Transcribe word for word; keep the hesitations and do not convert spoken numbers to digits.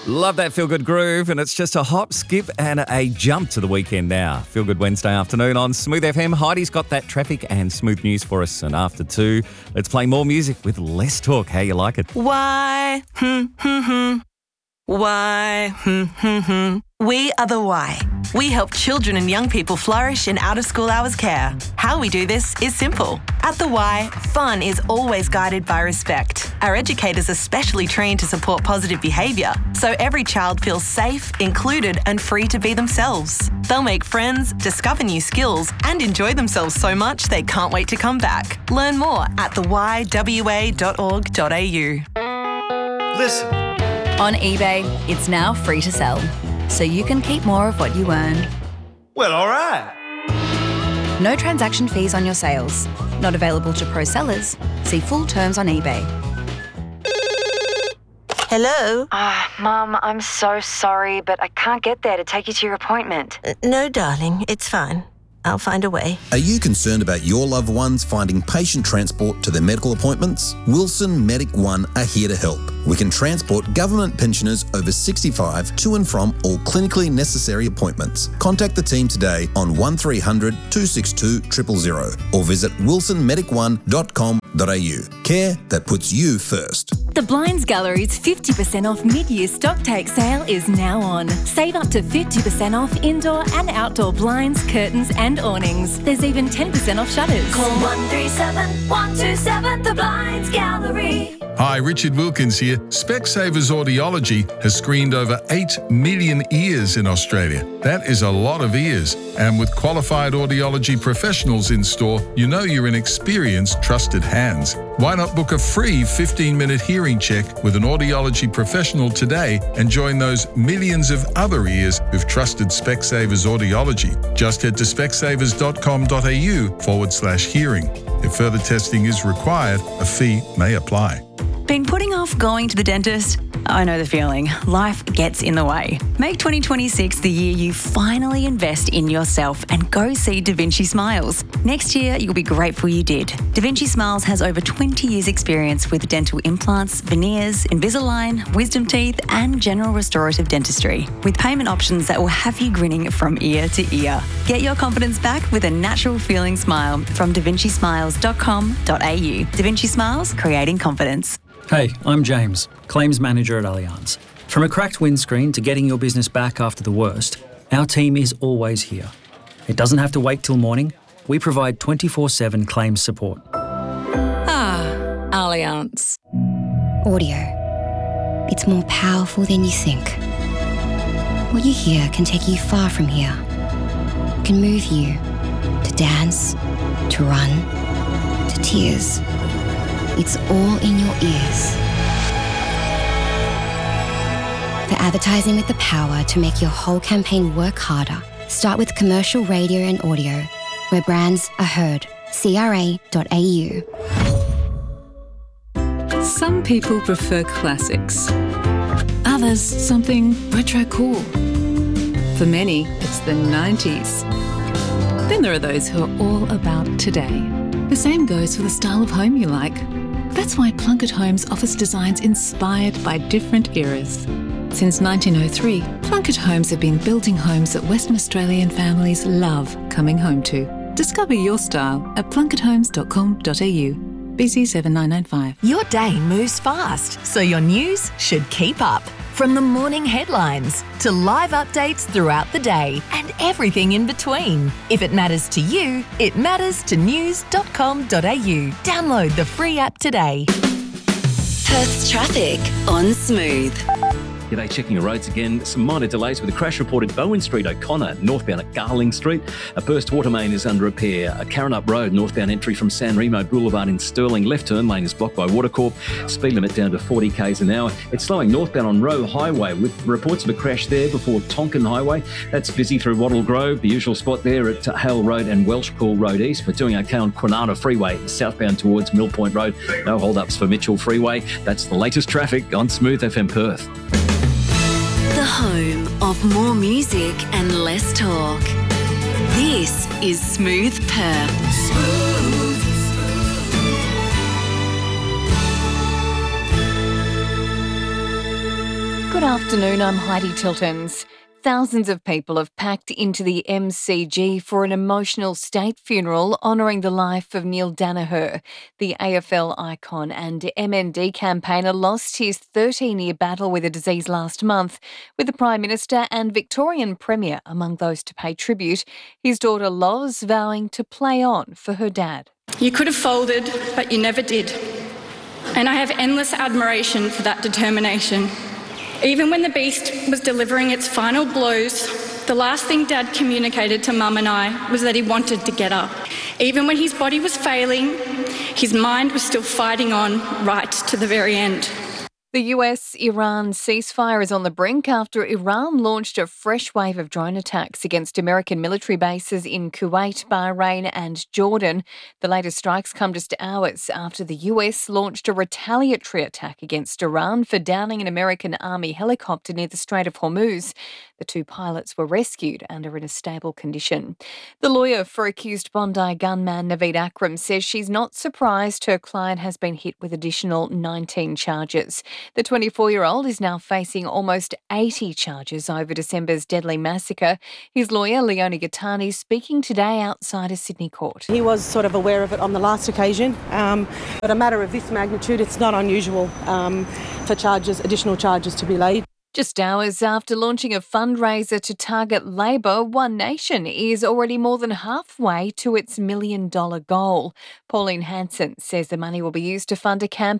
Love that Feel Good groove, and it's just a hop, skip and a jump to the weekend now. Feel Good Wednesday afternoon on Smooth F M. Heidi's got that traffic and smooth news for us, and after two, let's play more music with less talk. How you like it? Why? Hmm, hmm, hmm. Why? Hmm, hmm, hmm. We are the Why. We help children and young people flourish in out-of-school hours care. How we do this is simple. At the Y, fun is always guided by respect. Our educators are specially trained to support positive behaviour, so every child feels safe, included and free to be themselves. They'll make friends, discover new skills and enjoy themselves so much they can't wait to come back. Learn more at the y w a dot org dot a u. Listen. On eBay, it's now free to sell, so you can keep more of what you earn. Well, all right. No transaction fees on your sales. Not available to pro sellers. See full terms on eBay. Hello? Ah, Mum, I'm so sorry, but I can't get there to take you to your appointment. Uh, no, darling, it's fine. I'll find a way. Are you concerned about your loved ones finding patient transport to their medical appointments? Wilson Medic One are here to help. We can transport government pensioners over sixty-five to and from all clinically necessary appointments. Contact the team today on one three hundred two six two zero zero zero or visit wilson medic one dot com dot a u. Care that puts you first. The Blinds Gallery's fifty percent off mid-year stock take sale is now on. Save up to fifty percent off indoor and outdoor blinds, curtains and awnings. There's even ten percent off shutters. Call one three seven, one two seven, The Blinds Gallery. Hi, Richard Wilkins here. Specsavers Audiology has screened over eight million ears in Australia. That is a lot of ears. And with qualified audiology professionals in store, you know you're in experienced, trusted hands. Why not book a free fifteen-minute hearing check with an audiology professional today and join those millions of other ears who've trusted Specsavers Audiology? Just head to specsavers dot com dot a u forward slash hearing. If further testing is required, a fee may apply. Been putting off going to the dentist? I know the feeling. Life gets in the way. Make twenty twenty-six the year you finally invest in yourself and go see Da Vinci Smiles. Next year, you'll be grateful you did. Da Vinci Smiles has over twenty years experience with dental implants, veneers, Invisalign, wisdom teeth and general restorative dentistry, with payment options that will have you grinning from ear to ear. Get your confidence back with a natural feeling smile from da vinci smiles dot com dot a u. Da Vinci Smiles, creating confidence. Hey, I'm James, Claims Manager at Allianz. From a cracked windscreen to getting your business back after the worst, our team is always here. It doesn't have to wait till morning. We provide twenty-four seven claims support. Ah, Allianz. Audio. It's more powerful than you think. What you hear can take you far from here. It can move you to dance, to run, to tears. It's all in your ears. For advertising with the power to make your whole campaign work harder, start with commercial radio and audio, where brands are heard. c r a dot a u. Some people prefer classics. Others, something retro cool. For many, it's the nineties. Then there are those who are all about today. The same goes for the style of home you like. That's why Plunket Homes offers designs inspired by different eras. Since nineteen oh three, Plunket Homes have been building homes that Western Australian families love coming home to. Discover your style at plunket homes dot com dot a u. B C seven nine nine five. Your day moves fast, so your news should keep up. From the morning headlines to live updates throughout the day and everything in between. If it matters to you, it matters to news dot com dot a u. Download the free app today. Perth's traffic on Smooth. G'day, checking the roads again. Some minor delays with a crash reported Bowen Street, O'Connor, northbound at Garling Street. A burst water main is under repair. A Carrinup Road, northbound entry from San Remo Boulevard in Stirling. Left turn lane is blocked by Watercorp. Speed limit down to forty k's an hour. It's slowing northbound on Roe Highway with reports of a crash there before Tonkin Highway. That's busy through Wattle Grove, the usual spot there at Hale Road and Welshpool Road East. We're doing okay on Quinana Freeway, southbound towards Mill Point Road. No hold-ups for Mitchell Freeway. That's the latest traffic on Smooth F M Perth. The home of more music and less talk. This is Smooth Perth. Smooth. Good afternoon, I'm Heidi Tiltons. Thousands of people have packed into the M C G for an emotional state funeral honouring the life of Neil Danaher. The A F L icon and M N D campaigner lost his thirteen-year battle with a disease last month, with the Prime Minister and Victorian Premier among those to pay tribute, his daughter Loz vowing to play on for her dad. You could have folded, but you never did. And I have endless admiration for that determination. Even when the beast was delivering its final blows, the last thing Dad communicated to Mum and I was that he wanted to get up. Even when his body was failing, his mind was still fighting on right to the very end. The U S-Iran ceasefire is on the brink after Iran launched a fresh wave of drone attacks against American military bases in Kuwait, Bahrain and Jordan. The latest strikes come just hours after the U S launched a retaliatory attack against Iran for downing an American Army helicopter near the Strait of Hormuz. The two pilots were rescued and are in a stable condition. The lawyer for accused Bondi gunman Naveed Akram says she's not surprised her client has been hit with additional nineteen charges. The twenty-four-year-old is now facing almost eighty charges over December's deadly massacre. His lawyer, Leonie Gattani, speaking today outside a Sydney court. He was sort of aware of it on the last occasion, um, but a matter of this magnitude, it's not unusual um, for charges, additional charges to be laid. Just hours after launching a fundraiser to target Labor, One Nation is already more than halfway to its million-dollar goal. Pauline Hanson says the money will be used to fund a campaign